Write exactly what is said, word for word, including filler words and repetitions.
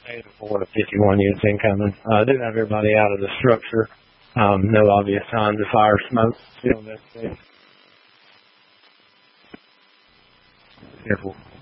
eight oh four to fifty-one units incoming. I uh, do have everybody out of the structure. Um, no obvious signs of fire smoke. Still investigating. Careful.